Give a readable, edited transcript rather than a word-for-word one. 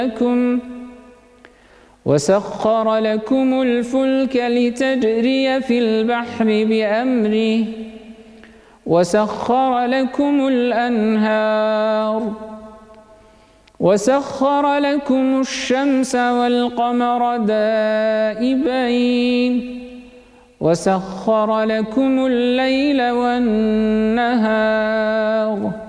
وسخر لكم الفلك لتجري في البحر بأمره وسخر لكم الأنهار وسخر لكم الشمس والقمر دائبين وسخر لكم الليل والنهار